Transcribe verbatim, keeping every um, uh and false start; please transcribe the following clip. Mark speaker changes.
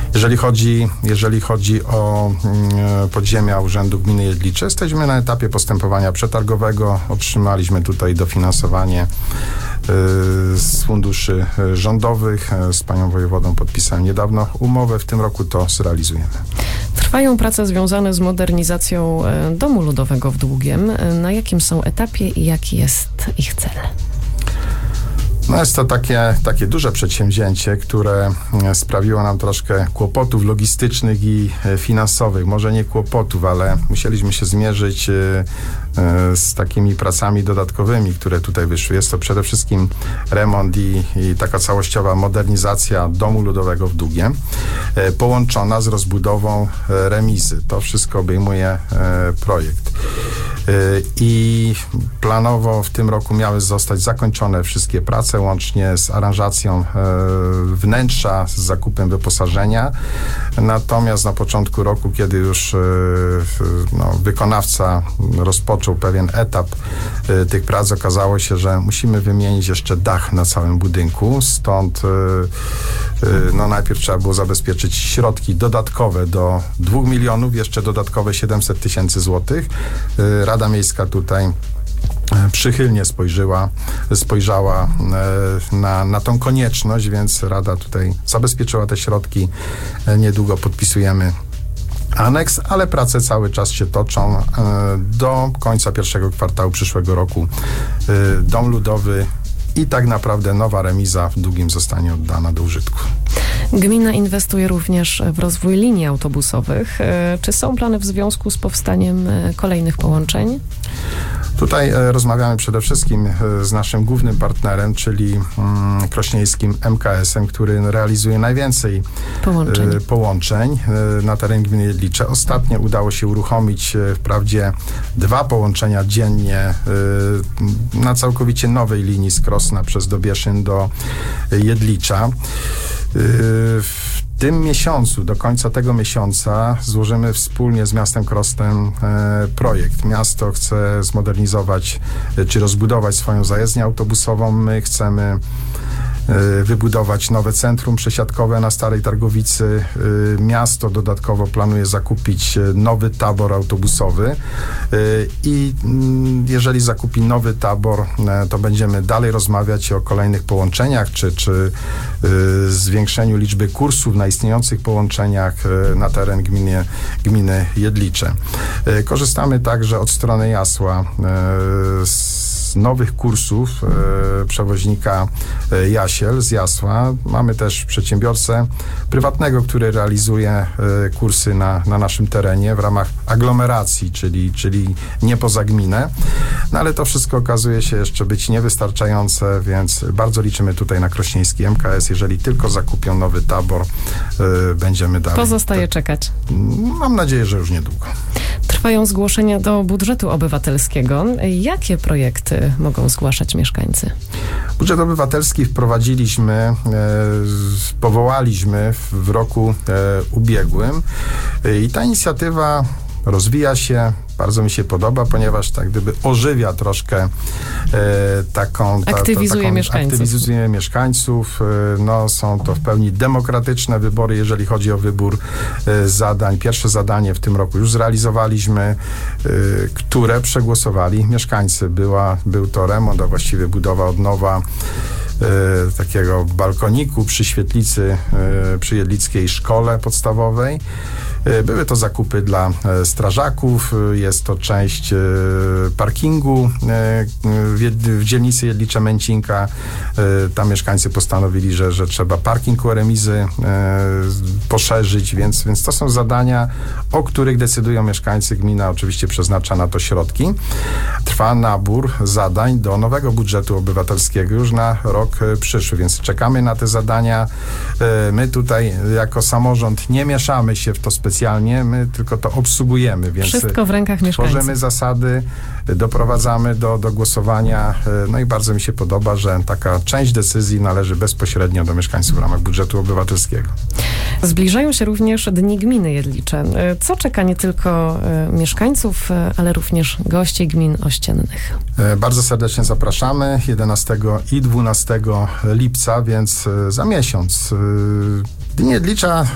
Speaker 1: Jeżeli chodzi, jeżeli chodzi o y, podziemia Urzędu Gminy Jedlicze, jesteśmy na etapie postępowania przetargowego. Otrzymaliśmy tutaj dofinansowanie z funduszy rządowych. Z panią wojewodą podpisałem niedawno umowę. W tym roku to zrealizujemy.
Speaker 2: Trwają prace związane z modernizacją Domu Ludowego w Długiem. Na jakim są etapie i jaki jest ich cel?
Speaker 1: No jest to takie, takie duże przedsięwzięcie, które sprawiło nam troszkę kłopotów logistycznych i finansowych. Może nie kłopotów, ale musieliśmy się zmierzyć z takimi pracami dodatkowymi, które tutaj wyszły. Jest to przede wszystkim remont i, i taka całościowa modernizacja Domu Ludowego w Długiem, połączona z rozbudową remizy. To wszystko obejmuje projekt. I planowo w tym roku miały zostać zakończone wszystkie prace, łącznie z aranżacją wnętrza, z zakupem wyposażenia. Natomiast na początku roku, kiedy już no, wykonawca rozpoczął pewien etap tych prac, okazało się, że musimy wymienić jeszcze dach na całym budynku. Stąd no, najpierw trzeba było zabezpieczyć środki dodatkowe do dwóch milionów, jeszcze dodatkowe siedemset tysięcy złotych. Rada Miejska tutaj przychylnie spojrzyła, spojrzała na, na tą konieczność, więc Rada tutaj zabezpieczyła te środki. Niedługo podpisujemy aneks, ale prace cały czas się toczą. Do końca pierwszego kwartału przyszłego roku Dom Ludowy i tak naprawdę nowa remiza w Długim zostanie oddana do użytku.
Speaker 2: Gmina inwestuje również w rozwój linii autobusowych. Czy są plany w związku z powstaniem kolejnych połączeń?
Speaker 1: Tutaj e, rozmawiamy przede wszystkim e, z naszym głównym partnerem, czyli mm, krośnieńskim M K S em, który realizuje najwięcej
Speaker 2: połączeń,
Speaker 1: e, połączeń e, na terenie gminy Jedlicze. Ostatnio udało się uruchomić e, wprawdzie dwa połączenia dziennie e, na całkowicie nowej linii z Krosna przez Dobieszyn do Jedlicza. E, w tym miesiącu, do końca tego miesiąca złożymy wspólnie z miastem Krosnem e, projekt. Miasto chce zmodernizować e, czy rozbudować swoją zajezdnię autobusową. My chcemy e, wybudować nowe centrum przesiadkowe na Starej Targowicy. E, miasto dodatkowo planuje zakupić nowy tabor autobusowy e, i m, jeżeli zakupi nowy tabor, e, to będziemy dalej rozmawiać o kolejnych połączeniach, czy, czy e, zwiększeniu liczby kursów na istniejących połączeniach na teren gminy, gminy Jedlicze. Korzystamy także od strony Jasła z nowych kursów przewoźnika Jasiel z Jasła. Mamy też przedsiębiorcę prywatnego, który realizuje kursy na, na naszym terenie w ramach aglomeracji, czyli, czyli nie poza gminę. No ale to wszystko okazuje się jeszcze być niewystarczające, więc bardzo liczymy tutaj na krośnieński M K S. Jeżeli tylko zakupią nowy tabor, y, będziemy dalej.
Speaker 2: Pozostaje to, czekać.
Speaker 1: Mam nadzieję, że już niedługo.
Speaker 2: Trwają zgłoszenia do budżetu obywatelskiego. Jakie projekty mogą zgłaszać mieszkańcy?
Speaker 1: Budżet obywatelski wprowadziliśmy, e, powołaliśmy w, w roku e, ubiegłym e, i ta inicjatywa rozwija się, bardzo mi się podoba, ponieważ tak gdyby ożywia troszkę e, taką... Ta,
Speaker 2: aktywizuje
Speaker 1: taką,
Speaker 2: mieszkańców.
Speaker 1: Aktywizuje mieszkańców. E, no, są to w pełni demokratyczne wybory, jeżeli chodzi o wybór e, zadań. Pierwsze zadanie w tym roku już zrealizowaliśmy, e, które przegłosowali mieszkańcy. Była, był to remont, a właściwie budowa od nowa E, takiego balkoniku przy świetlicy, e, przy jedlickiej szkole podstawowej. E, były to zakupy dla e, strażaków, e, jest to część e, parkingu e, w, jed, w dzielnicy Jedlicze-Męcinka. E, tam mieszkańcy postanowili, że, że trzeba parking u remizy e, poszerzyć, więc, więc to są zadania, o których decydują mieszkańcy. Gmina oczywiście przeznacza na to środki. Trwa nabór zadań do nowego budżetu obywatelskiego już na rok przyszły, więc czekamy na te zadania. My tutaj jako samorząd nie mieszamy się w to specjalnie, my tylko to obsługujemy, więc
Speaker 2: wszystko w rękach mieszkańców.
Speaker 1: Tworzymy zasady, doprowadzamy do, do głosowania, no i bardzo mi się podoba, że taka część decyzji należy bezpośrednio do mieszkańców w ramach budżetu obywatelskiego.
Speaker 2: Zbliżają się również Dni Gminy Jedlicze. Co czeka nie tylko mieszkańców, ale również gości gmin ościennych?
Speaker 1: Bardzo serdecznie zapraszamy jedenastego i dwunastego lipca, więc za miesiąc. Dni Jedlicza